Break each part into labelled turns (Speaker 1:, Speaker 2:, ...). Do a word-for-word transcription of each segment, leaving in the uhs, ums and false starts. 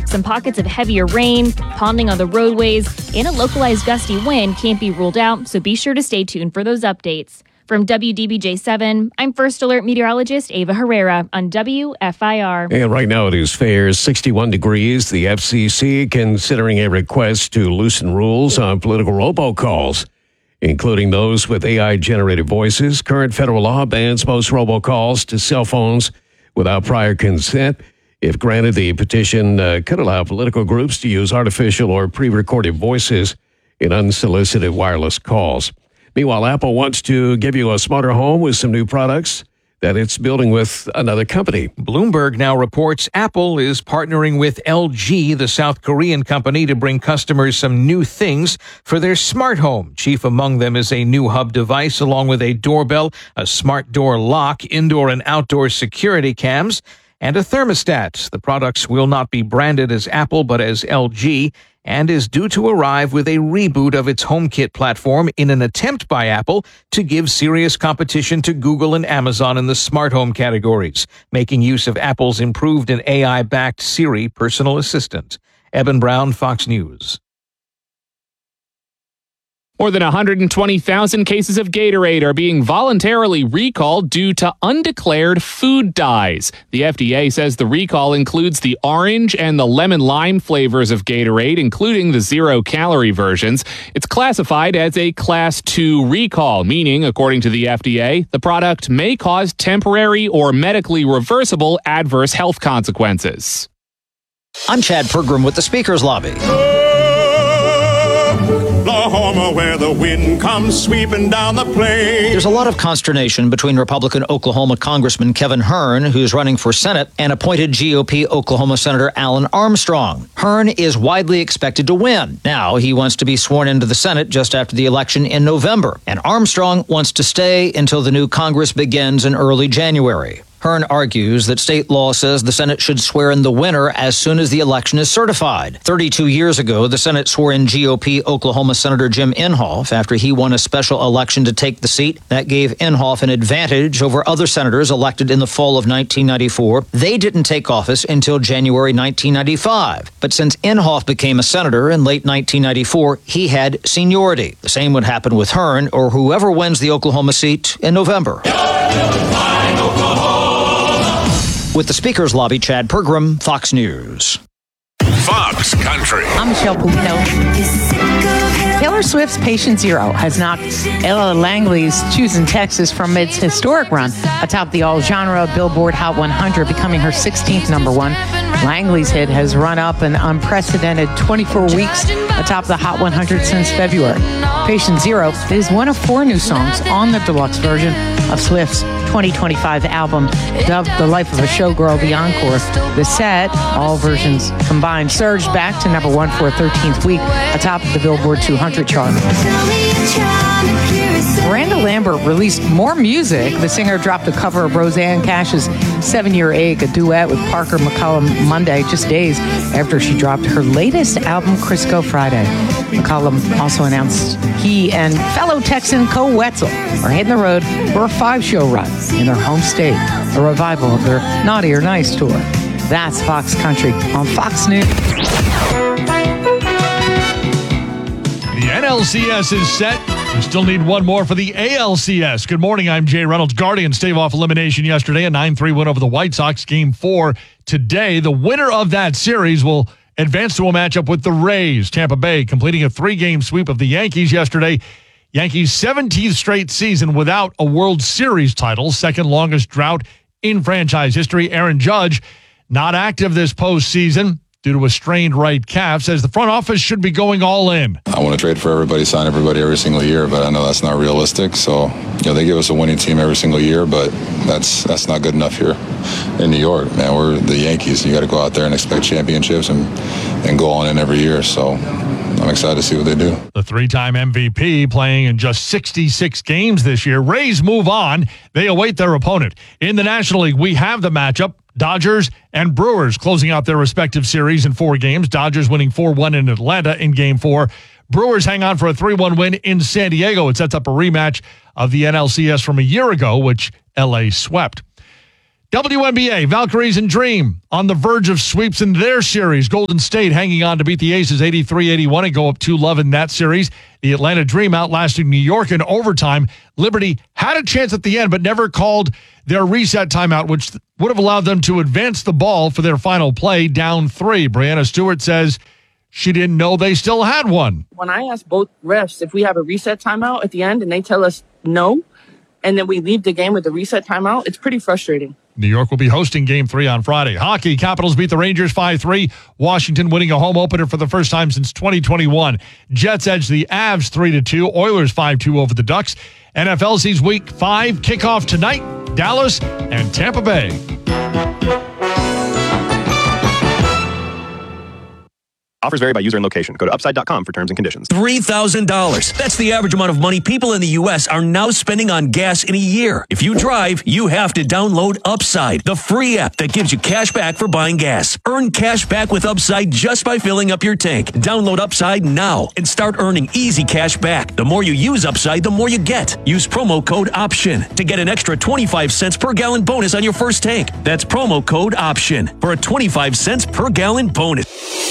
Speaker 1: Some pockets of heavier rain, ponding on the roadways, and a localized gusty wind can't be ruled out, so be sure to stay tuned for those updates. From W D B J seven, I'm First Alert meteorologist Ava Herrera on W F I R.
Speaker 2: And right now it is fair, sixty-one degrees. The F C C considering a request to loosen rules on political robocalls, including those with A I-generated voices. Current federal law bans most robocalls to cell phones without prior consent. If granted, the petition uh, could allow political groups to use artificial or pre-recorded voices in unsolicited wireless calls. Meanwhile, Apple wants to give you a smarter home with some new products that it's building with another company.
Speaker 3: Bloomberg now reports Apple is partnering with L G, the South Korean company, to bring customers some new things for their smart home. Chief among them is a new hub device along with a doorbell, a smart door lock, indoor and outdoor security cams, and a thermostat. The products will not be branded as Apple but as L G, and is due to arrive with a reboot of its HomeKit platform in an attempt by Apple to give serious competition to Google and Amazon in the smart home categories, making use of Apple's improved and A I-backed Siri personal assistant. Eben Brown, Fox News.
Speaker 4: More than one hundred twenty thousand cases of Gatorade are being voluntarily recalled due to undeclared food dyes. The F D A says the recall includes the orange and the lemon lime flavors of Gatorade, including the zero-calorie versions. It's classified as a Class two recall, meaning, according to the F D A, the product may cause temporary or medically reversible adverse health consequences.
Speaker 5: I'm Chad Pergram with the Speaker's Lobby.
Speaker 6: Oklahoma, where the wind comes sweeping down the plain.
Speaker 5: There's a lot of consternation between Republican Oklahoma Congressman Kevin Hern, who's running for Senate, and appointed G O P Oklahoma Senator Alan Armstrong. Hern is widely expected to win. Now he wants to be sworn into the Senate just after the election in November, and Armstrong wants to stay until the new Congress begins in early January. Hern argues that state law says the Senate should swear in the winner as soon as the election is certified. thirty-two years ago, the Senate swore in G O P Oklahoma Senator Jim Inhofe after he won a special election to take the seat. That gave Inhofe an advantage over other senators elected in the fall of nineteen ninety-four. They didn't take office until January nineteen ninety-five. But since Inhofe became a senator in late nineteen ninety-four, he had seniority. The same would happen with Hern or whoever wins the Oklahoma seat in November. With the Speaker's Lobby, Chad Pergram, Fox News.
Speaker 6: Fox Country.
Speaker 7: I'm Michelle Pulino. Taylor Swift's Patient Zero has knocked Ella Langley's Choosing Texas from its historic run atop the all-genre Billboard Hot one hundred, becoming her sixteenth number one. Langley's hit has run up an unprecedented twenty-four weeks atop the Hot one hundred since February. Patient Zero is one of four new songs on the deluxe version of Swift's twenty twenty-five album, dubbed The Life of a Showgirl, the Encore. The set, all versions combined, surged back to number one for a thirteenth week atop the Billboard two hundred chart. Miranda Lambert released more music. The singer dropped a cover of Roseanne Cash's Seven-Year Ache, a duet with Parker McCollum, Monday, just days after she dropped her latest album, Crisco Friday. McCollum also announced he and fellow Texan Co Wetzel are hitting the road for a five-show run in their home state, a revival of their Naughty or Nice tour. That's Fox Country on Fox News.
Speaker 8: The N L C S is set. We still need one more for the A L C S. Good morning, I'm Jay Reynolds. Guardians stave off elimination yesterday, a nine three win over the White Sox. Game four today. The winner of that series will advance to a matchup with the Rays. Tampa Bay completing a three-game sweep of the Yankees yesterday. Yankees' seventeenth straight season without a World Series title, second longest drought in franchise history. Aaron Judge not active this postseason due to a strained right calf, says the front office should be going all in.
Speaker 9: I want to trade for everybody, sign everybody every single year, but I know that's not realistic. So, you know, they give us a winning team every single year, but that's that's not good enough here in New York. Man, we're the Yankees. You got to go out there and expect championships and, and go all in every year. So I'm excited to see what they do.
Speaker 8: The three-time M V P playing in just sixty-six games this year. Rays move on. They await their opponent. In the National League, we have the matchup. Dodgers and Brewers closing out their respective series in four games. Dodgers winning four one in Atlanta in game four. Brewers hang on for a three one win in San Diego. It sets up a rematch of the N L C S from a year ago, which L A swept. W N B A, Valkyries and Dream on the verge of sweeps in their series. Golden State hanging on to beat the Aces eighty-three eighty-one and go up two love in that series. The Atlanta Dream outlasting New York in overtime. Liberty had a chance at the end, but never called their reset timeout, which would have allowed them to advance the ball for their final play down three. Brianna Stewart says she didn't know they still had one.
Speaker 10: When I ask both refs if we have a reset timeout at the end and they tell us no, and then we leave the game with the reset timeout, it's pretty frustrating.
Speaker 8: New York will be hosting Game three on Friday. Hockey, Capitals beat the Rangers five three. Washington winning a home opener for the first time since twenty twenty-one. Jets edge the Avs three to two. Oilers five two over the Ducks. N F L sees Week five kickoff tonight. Dallas and Tampa Bay.
Speaker 11: Offers vary by user and location. Go to upside dot com for terms and conditions.
Speaker 12: three thousand dollars. That's the average amount of money people in the U S are now spending on gas in a year. If you drive, you have to download Upside, the free app that gives you cash back for buying gas. Earn cash back with Upside just by filling up your tank. Download Upside now and start earning easy cash back. The more you use Upside, the more you get. Use promo code OPTION to get an extra twenty-five cents per gallon bonus on your first tank. That's promo code OPTION for a twenty-five cents per gallon bonus.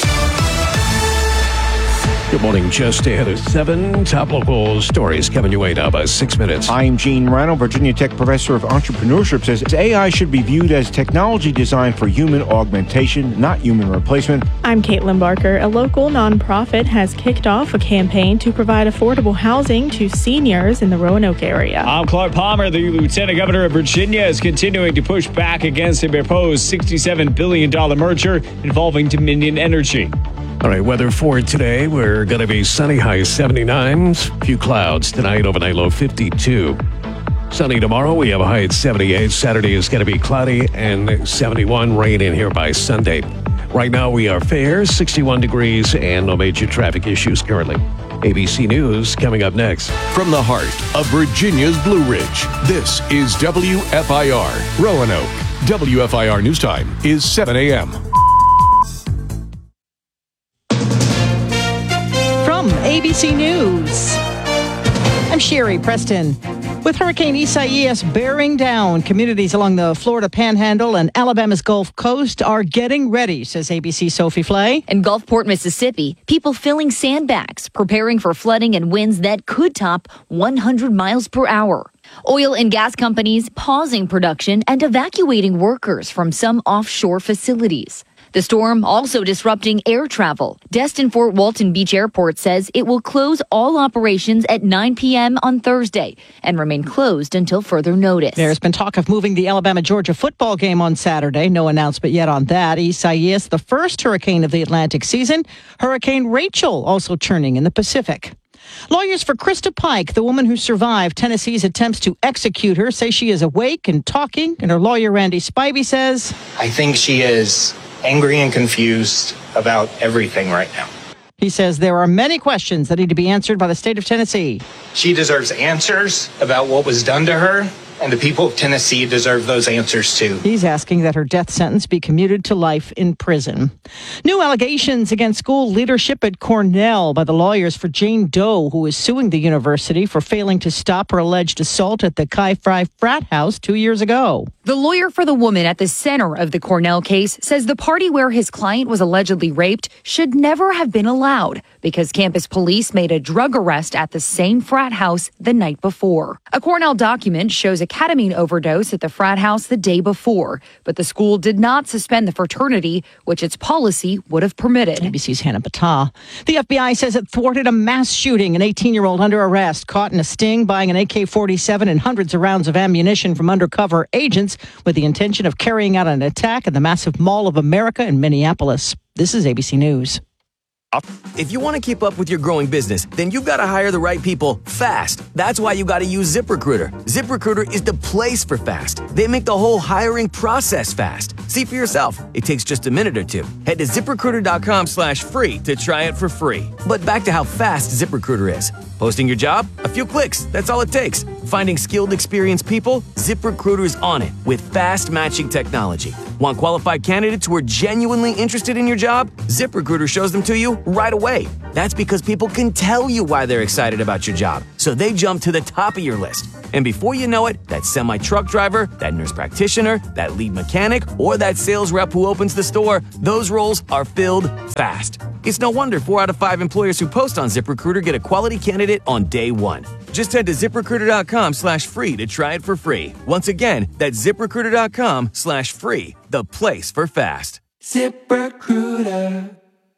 Speaker 2: Good morning. Just ahead of seven, top local stories coming your way now by six minutes.
Speaker 13: I'm Gene Rano, Virginia Tech professor of entrepreneurship, says A I should be viewed as technology designed for human augmentation, not human replacement.
Speaker 14: I'm Caitlin Barker. A local nonprofit has kicked off a campaign to provide affordable housing to seniors in the Roanoke area.
Speaker 15: I'm Clark Palmer. The Lieutenant Governor of Virginia is continuing to push back against a proposed sixty-seven billion dollars merger involving Dominion Energy.
Speaker 2: All right, weather for today. We're going to be sunny, high seventy-nine. Few clouds tonight, overnight low fifty-two. Sunny tomorrow, we have a high at seventy-eight. Saturday is going to be cloudy and seventy-one. Rain in here by Sunday. Right now, we are fair, sixty-one degrees, and no major traffic issues currently. A B C News coming up next.
Speaker 16: From the heart of Virginia's Blue Ridge, this is W F I R Roanoke. W F I R News Time is seven a.m.
Speaker 17: From A B C News, I'm Sherry Preston. With Hurricane Isaias bearing down, communities along the Florida Panhandle and Alabama's Gulf Coast are getting ready, says A B C's Sophie Flay.
Speaker 18: In Gulfport, Mississippi, people filling sandbags, preparing for flooding and winds that could top one hundred miles per hour. Oil and gas companies pausing production and evacuating workers from some offshore facilities. The storm also disrupting air travel. Destin Fort Walton Beach Airport says it will close all operations at nine p.m. on Thursday and remain closed until further notice.
Speaker 17: There's been talk of moving the Alabama-Georgia football game on Saturday. No announcement yet on that. Isaias, the first hurricane of the Atlantic season. Hurricane Rachel also churning in the Pacific. Lawyers for Krista Pike, the woman who survived Tennessee's attempts to execute her, say she is awake and talking. And her lawyer, Randy Spivey, says,
Speaker 19: I think she is angry and confused about everything right now.
Speaker 17: He says there are many questions that need to be answered by the state of Tennessee.
Speaker 19: She deserves answers about what was done to her, and the people of Tennessee deserve those answers too.
Speaker 17: He's asking that her death sentence be commuted to life in prison. New allegations against school leadership at Cornell by the lawyers for Jane Doe, who is suing the university for failing to stop her alleged assault at the Chi Phi frat house two years ago.
Speaker 20: The lawyer for the woman at the center of the Cornell case says the party where his client was allegedly raped should never have been allowed because campus police made a drug arrest at the same frat house the night before. A Cornell document shows a ketamine overdose at the frat house the day before, but the school did not suspend the fraternity, which its policy would have permitted.
Speaker 17: A B C's Hannah Battah. The F B I says it thwarted a mass shooting, an eighteen-year-old under arrest, caught in a sting, buying an A K forty-seven and hundreds of rounds of ammunition from undercover agents with the intention of carrying out an attack at the massive Mall of America in Minneapolis. This is A B C News.
Speaker 12: If you want to keep up with your growing business, then you've got to hire the right people fast. That's why you got to use ZipRecruiter. ZipRecruiter is the place for fast. They make the whole hiring process fast. See for yourself. It takes just a minute or two. Head to ZipRecruiter.com slash free to try it for free. But back to how fast ZipRecruiter is. Posting your job? A few clicks. That's all it takes. Finding skilled, experienced people? ZipRecruiter is on it with fast matching technology. Want qualified candidates who are genuinely interested in your job? ZipRecruiter shows them to you right away. That's because people can tell you why they're excited about your job, so they jump to the top of your list. And before you know it, that semi-truck driver, that nurse practitioner, that lead mechanic, or that sales rep who opens the store, those roles are filled fast. It's no wonder four out of five employers who post on ZipRecruiter get a quality candidate on day one. Just head to ZipRecruiter.com slash free to try it for free. Once again, that's ZipRecruiter.com slash free, the place for fast.
Speaker 17: ZipRecruiter.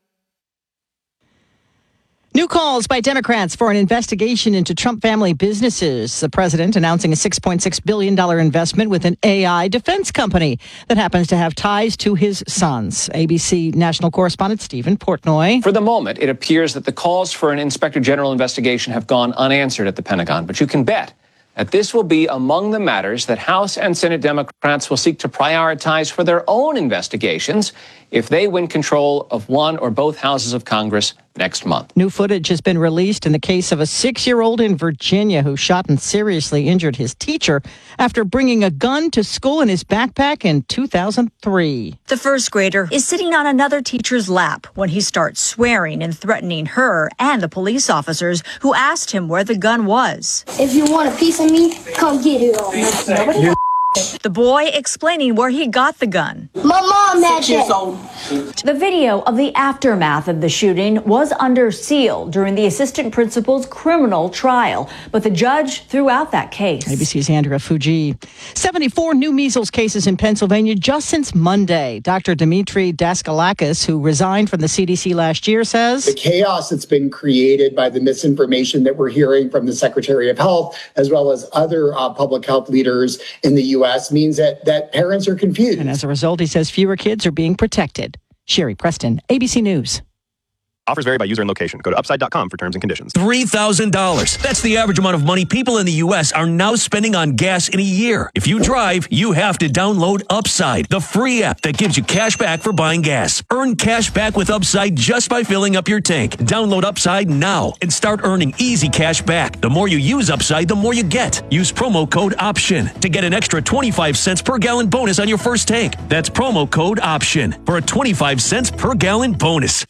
Speaker 17: New calls by Democrats for an investigation into Trump family businesses. The president announcing a six point six billion dollars investment with an A I defense company that happens to have ties to his sons. A B C national correspondent Stephen Portnoy.
Speaker 21: For the moment, it appears that the calls for an inspector general investigation have gone unanswered at the Pentagon, but you can bet that this will be among the matters that House and Senate Democrats will seek to prioritize for their own investigations if they win control of one or both houses of Congress next month.
Speaker 17: New footage has been released in the case of a six-year-old in Virginia who shot and seriously injured his teacher after bringing a gun to school in his backpack in two thousand three.
Speaker 22: The first grader is sitting on another teacher's lap when he starts swearing and threatening her and the police officers who asked him where the gun was.
Speaker 23: If you want a piece of me, come get it on. Nobody
Speaker 22: The boy explaining where he got the gun.
Speaker 23: My mom had that.
Speaker 18: The video of the aftermath of the shooting was under seal during the assistant principal's criminal trial, but the judge threw out that case.
Speaker 17: A B C's Andrea Fuji. seventy-four new measles cases in Pennsylvania just since Monday. Doctor Dimitri Daskalakis, who resigned from the C D C last year, says
Speaker 24: the chaos that's been created by the misinformation that we're hearing from the Secretary of Health, as well as other uh, public health leaders in the U S, means that, that parents are confused.
Speaker 17: And as a result, he says fewer kids are being protected. Sherry Preston, A B C News.
Speaker 11: Offers vary by user and location. Go to upside dot com for terms and conditions.
Speaker 25: three thousand dollars. That's the average amount of money people in the U S are now spending on gas in a year. If you drive, you have to download Upside, the free app that gives you cash back for buying gas. Earn cash back with Upside just by filling up your tank. Download Upside now and start earning easy cash back. The more you use Upside, the more you get. Use promo code OPTION to get an extra twenty-five cents per gallon bonus on your first tank. That's promo code OPTION for a twenty-five cents per gallon bonus.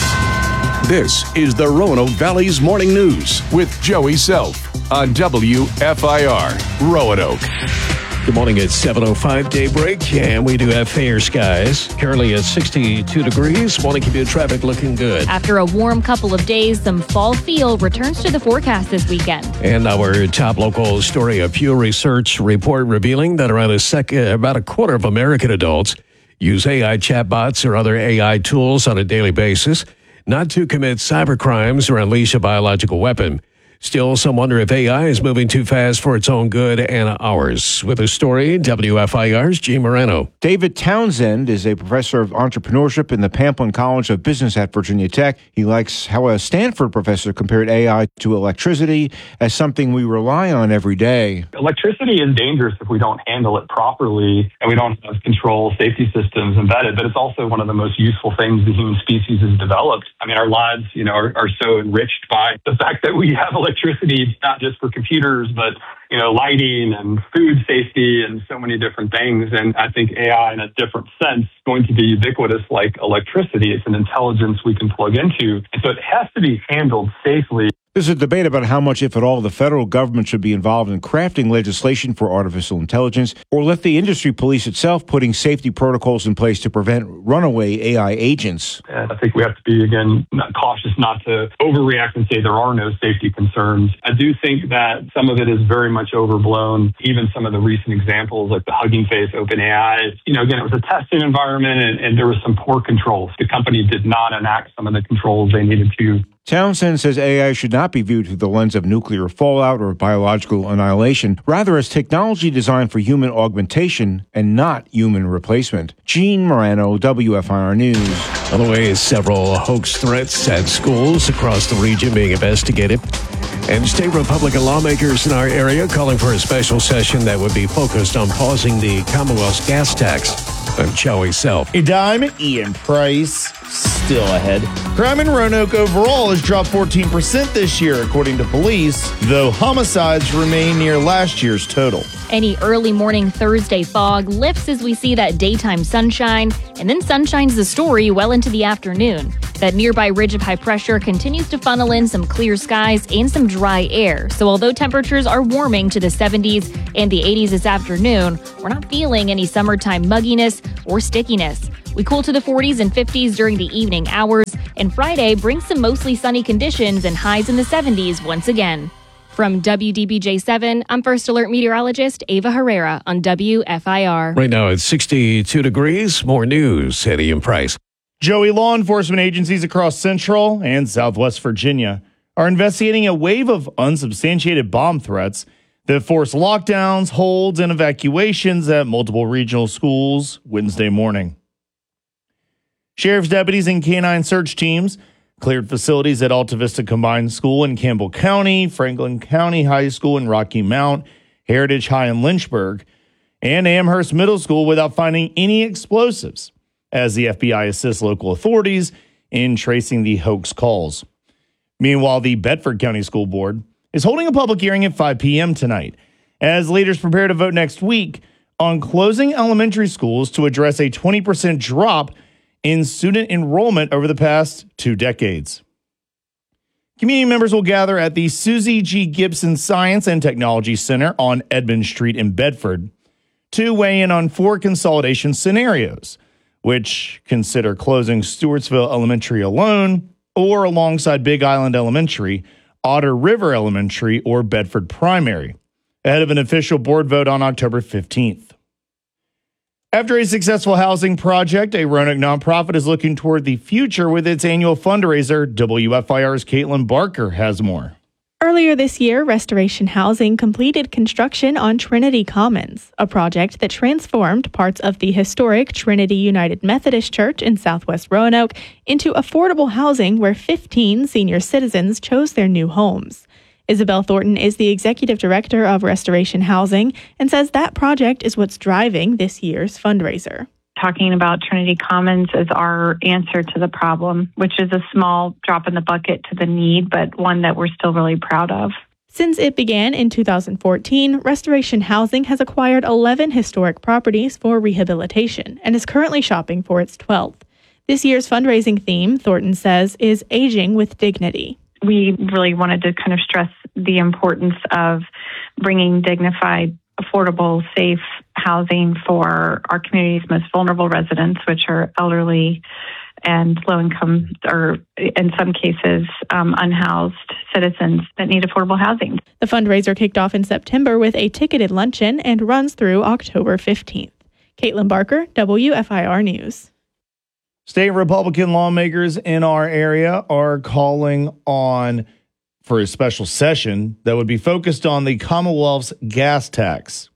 Speaker 16: This is the Roanoke Valley's Morning News with Joey Self on W F I R Roanoke.
Speaker 2: Good morning. It's seven oh five daybreak, and we do have fair skies. Currently at sixty-two degrees. Morning commute traffic looking good.
Speaker 1: After a warm couple of days, some fall feel returns to the forecast this weekend.
Speaker 2: And our top local story, a Pew Research report revealing that around a sec- about a quarter of American adults use A I chatbots or other A I tools on a daily basis, not to commit cybercrimes or unleash a biological weapon. Still, some wonder if A I is moving too fast for its own good and ours. With a story, W F I R's Gene Moreno.
Speaker 13: David Townsend is a professor of entrepreneurship in the Pamplin College of Business at Virginia Tech. He likes how a Stanford professor compared A I to electricity as something we rely on every day.
Speaker 26: Electricity is dangerous if we don't handle it properly and we don't have control safety systems embedded, but it's also one of the most useful things the human species has developed. I mean, our lives, you know, are, are so enriched by the fact that we have electricity. Electricity, not just for computers, but, you know, lighting and food safety and so many different things. And I think A I, in a different sense, is going to be ubiquitous like electricity. It's an intelligence we can plug into. And so it has to be handled safely.
Speaker 13: There's a debate about how much, if at all, the federal government should be involved in crafting legislation for artificial intelligence, or let the industry police itself, putting safety protocols in place to prevent runaway A I agents.
Speaker 26: And I think we have to be, again, not cautious not to overreact and say there are no safety concerns. I do think that some of it is very much overblown. Even some of the recent examples, like the Hugging Face OpenAI, you know, again, it was a testing environment and, and there was some poor controls. The company did not enact some of the controls they needed to.
Speaker 13: Townsend says A I should not be viewed through the lens of nuclear fallout or biological annihilation, rather as technology designed for human augmentation and not human replacement. Gene Moreno, W F I R News.
Speaker 2: On the way, several hoax threats at schools across the region being investigated. And state Republican lawmakers in our area calling for a special session that would be focused on pausing the Commonwealth's gas tax. I'm Joey Self.
Speaker 27: A dime, Ian Price, still ahead. Crime in Roanoke overall has dropped fourteen percent this year, according to police, though homicides remain near last year's total.
Speaker 1: Any early morning Thursday fog lifts as we see that daytime sunshine, and then sunshine's the story well into the afternoon. That nearby ridge of high pressure continues to funnel in some clear skies and some dry air. So although temperatures are warming to the seventies and the eighties this afternoon, we're not feeling any summertime mugginess or stickiness. We cool to the forties and fifties during the evening hours, and Friday brings some mostly sunny conditions and highs in the seventies once again. From W D B J seven, I'm First Alert meteorologist Ava Herrera on W F I R.
Speaker 2: Right now it's sixty-two degrees. More news at Ian Price.
Speaker 27: Joey, law enforcement agencies across Central and Southwest Virginia are investigating a wave of unsubstantiated bomb threats that forced lockdowns, holds, and evacuations at multiple regional schools Wednesday morning. Sheriff's deputies and canine search teams cleared facilities at Alta Vista Combined School in Campbell County, Franklin County High School in Rocky Mount, Heritage High in Lynchburg, and Amherst Middle School without finding any explosives, as the F B I assists local authorities in tracing the hoax calls. Meanwhile, the Bedford County School Board is holding a public hearing at five p.m. tonight as leaders prepare to vote next week on closing elementary schools to address a twenty percent drop in student enrollment over the past two decades. Community members will gather at the Susie G. Gibson Science and Technology Center on Edmond Street in Bedford to weigh in on four consolidation scenarios, which consider closing Stewartsville Elementary alone or alongside Big Island Elementary, Otter River Elementary, or Bedford Primary, ahead of an official board vote on October fifteenth. After a successful housing project, a Roanoke nonprofit is looking toward the future with its annual fundraiser. W F I R's Caitlin Barker has more.
Speaker 14: Earlier this year, Restoration Housing completed construction on Trinity Commons, a project that transformed parts of the historic Trinity United Methodist Church in southwest Roanoke into affordable housing where fifteen senior citizens chose their new homes. Isabel Thornton is the executive director of Restoration Housing and says that project is what's driving this year's fundraiser.
Speaker 3: Talking about Trinity Commons as our answer to the problem, which is a small drop in the bucket to the need, but one that we're still really proud of.
Speaker 14: Since it began in two thousand fourteen, Restoration Housing has acquired eleven historic properties for rehabilitation and is currently shopping for its twelfth. This year's fundraising theme, Thornton says, is Aging with Dignity.
Speaker 3: We really wanted to kind of stress the importance of bringing dignified, affordable, safe housing for our community's most vulnerable residents, which are elderly and low-income, or in some cases, um, unhoused citizens that need affordable housing.
Speaker 14: The fundraiser kicked off in September with a ticketed luncheon and runs through October fifteenth. Caitlin Barker, W F I R News.
Speaker 27: State Republican lawmakers in our area are calling on for a special session that would be focused on the Commonwealth's gas tax.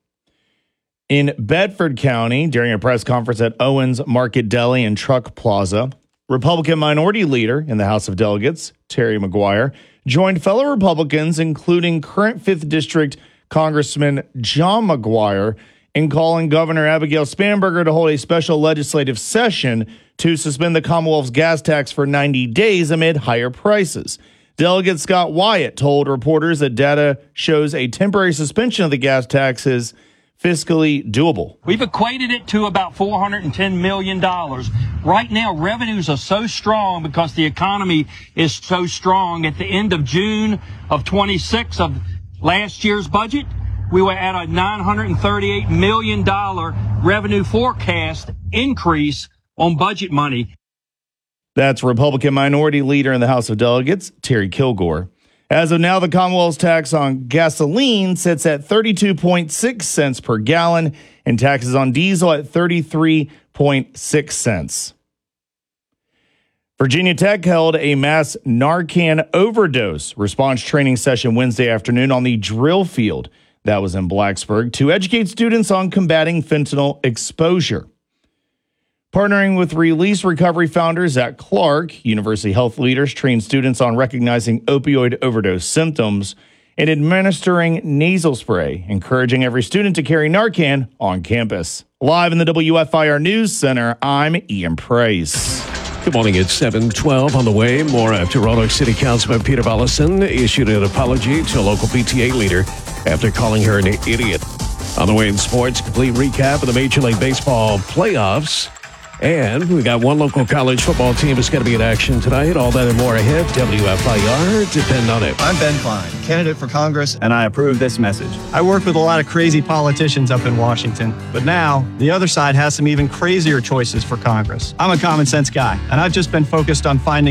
Speaker 27: In Bedford County, during a press conference at Owens Market Deli and Truck Plaza, Republican Minority Leader in the House of Delegates, Terry McGuire, joined fellow Republicans, including current fifth District Congressman John McGuire, in calling Governor Abigail Spanberger to hold a special legislative session to suspend the Commonwealth's gas tax for ninety days amid higher prices. Delegate Scott Wyatt told reporters that data shows a temporary suspension of the gas tax is fiscally doable.
Speaker 4: We've equated it to about four hundred ten million dollars. Right now, revenues are so strong because the economy is so strong. At the end of June of twenty-six of last year's budget, we were at a nine hundred thirty-eight million dollars revenue forecast increase on budget money.
Speaker 27: That's Republican Minority Leader in the House of Delegates, Terry Kilgore. As of now, the Commonwealth's tax on gasoline sits at thirty-two point six cents per gallon and taxes on diesel at thirty-three point six cents. Virginia Tech held a mass Narcan overdose response training session Wednesday afternoon on the drill field that was in Blacksburg to educate students on combating fentanyl exposure. Partnering with Release Recovery founder Zach Clark, University Health leaders trained students on recognizing opioid overdose symptoms and administering nasal spray, encouraging every student to carry Narcan on campus. Live in the W F I R News Center, I'm Ian Price.
Speaker 2: Good morning. It's seven twelve on the way. More after Roanoke City Councilman Peter Vollison issued an apology to a local P T A leader after calling her an idiot. On the way in sports, complete recap of the Major League Baseball playoffs. And we got one local college football team that's going to be in action tonight. All that and more ahead. W F I R, depend on it.
Speaker 5: I'm Ben Klein, candidate for Congress, and I approve this message. I work with a lot of crazy politicians up in Washington, but now the other side has some even crazier choices for Congress. I'm a common sense guy, and I've just been focused on finding